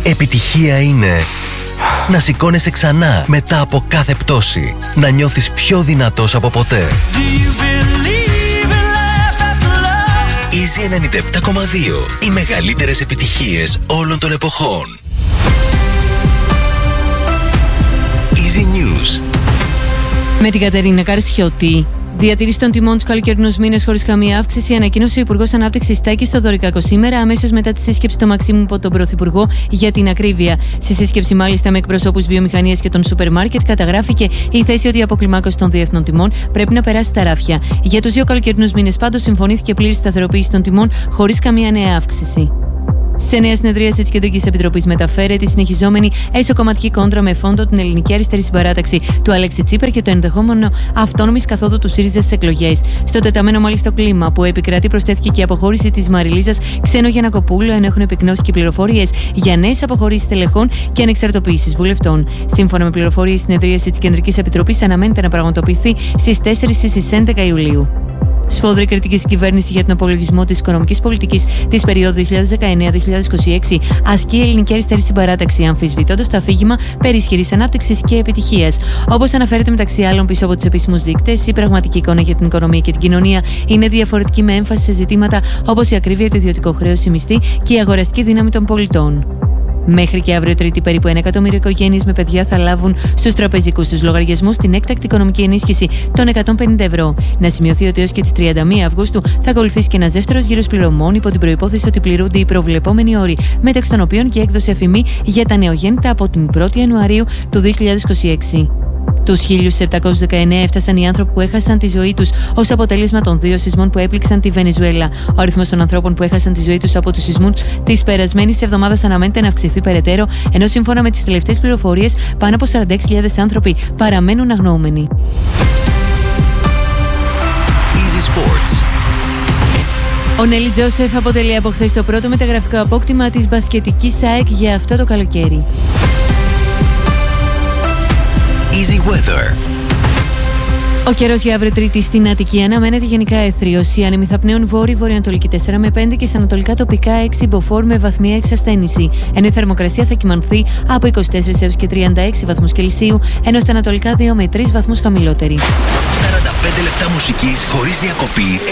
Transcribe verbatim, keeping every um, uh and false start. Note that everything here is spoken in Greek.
Επιτυχία είναι να σηκώνεσαι ξανά μετά από κάθε πτώση. Να νιώθεις πιο δυνατός από ποτέ. Easy ενενήντα επτά κόμμα δύο. Οι μεγαλύτερες επιτυχίες όλων των εποχών. Easy News. Με την Κατερίνα Καρσιώτη. Διατήρηση των τιμών τους καλοκαιρινούς μήνες χωρίς καμία αύξηση, ανακοίνωσε ο Υπουργός Ανάπτυξης Τάκης Θοδωρικάκος σήμερα, αμέσως μετά τη σύσκεψη του Μαξίμου από τον Πρωθυπουργό για την ακρίβεια. Στη σύσκεψη, μάλιστα, με εκπροσώπους βιομηχανίας και των σούπερ μάρκετ, καταγράφηκε η θέση ότι η αποκλιμάκωση των διεθνών τιμών πρέπει να περάσει στα ράφια. Για τους δύο καλοκαιρινούς μήνες, πάντως, συμφωνήθηκε πλήρη σταθεροποίηση των τιμών χωρίς καμία νέα αύξηση. Σε νέα συνεδρίαση της Κεντρικής Επιτροπής μεταφέρεται η συνεχιζόμενη εσωκομματική κόντρα με φόντο την ελληνική αριστερή συμπαράταξη του Αλέξη Τσίπρα και το ενδεχόμενο αυτόνομης καθόδου του ΣΥΡΙΖΑ στις εκλογές. Στο τεταμένο μάλιστα κλίμα που επικρατεί, προσθέθηκε και η αποχώρηση της Μαριλίζας Ξένο-Γιαννακοπούλου, ενώ έχουν επικνώσει και πληροφορίες για νέες αποχωρήσεις τελεχών και ανεξαρτοποίησεις βουλευτών. Σύμφωνα με πληροφορίες, η συνεδρίαση της Κεντρικής Επιτροπής αναμένεται να πραγματοποιηθεί στις τέσσερις ή στις έντεκα Ιουλίου. Σφόδρη κριτική στην κυβέρνηση για τον απολογισμό της οικονομικής πολιτικής της περίοδου δύο χιλιάδες δεκαεννέα με δύο χιλιάδες είκοσι έξι ασκεί η ελληνική αριστερή συμπαράταξη, αμφισβητώντας το αφήγημα περί ισχυρής ανάπτυξης και επιτυχίας. Όπως αναφέρεται μεταξύ άλλων πίσω από τους επίσημους δείκτες, η πραγματική εικόνα για την οικονομία και την κοινωνία είναι διαφορετική, με έμφαση σε ζητήματα όπως η ακρίβεια, το ιδιωτικό χρέος, η μισθή και η αγοραστική δύναμη των πολιτών. Μέχρι και αύριο Τρίτη, περίπου ένα εκατομμύριο οικογένειες με παιδιά θα λάβουν στους τραπεζικούς τους λογαριασμούς την έκτακτη οικονομική ενίσχυση των εκατόν πενήντα ευρώ. Να σημειωθεί ότι έως και τις τριάντα μία Αυγούστου θα ακολουθήσει και ένας δεύτερος γύρος πληρωμών, υπό την προϋπόθεση ότι πληρούνται οι προβλεπόμενοι όροι, μεταξύ των οποίων και έκδοση αφημί για τα νεογέννητα από την πρώτη Ιανουαρίου του δύο χιλιάδες είκοσι έξι. Τους χίλιους επτακόσιους δεκαεννέα έφτασαν οι άνθρωποι που έχασαν τη ζωή τους ως αποτέλεσμα των δύο σεισμών που έπληξαν τη Βενεζουέλα. Ο αριθμός των ανθρώπων που έχασαν τη ζωή τους από τους σεισμούς της περασμένης εβδομάδας αναμένεται να αυξηθεί περαιτέρω, ενώ σύμφωνα με τις τελευταίες πληροφορίες πάνω από σαράντα έξι χιλιάδες άνθρωποι παραμένουν αγνοούμενοι. Easy Sports. Ο Νέλη Τζόσεφ αποτελεί από χθες το πρώτο μεταγραφικό απόκτημα της μπασκετικής ΑΕΚ για αυτό το καλοκαίρι. Easy Weather. Ο καιρός για αύριο Τρίτη στην Αττική αναμένεται γενικά έθριος. Οι άνεμοι θα πνέουν βόρειο-βορειοανατολική τέσσερα με πέντε και στα ανατολικά τοπικά έξι μποφόρ με βαθμία εξασθένηση. Ενώ η θερμοκρασία θα κυμανθεί από είκοσι τέσσερα έως και τριάντα έξι βαθμούς Κελσίου, ενώ στα ανατολικά δύο με τρεις βαθμούς χαμηλότερη. σαράντα πέντε λεπτά μουσικής χωρίς διακοπή,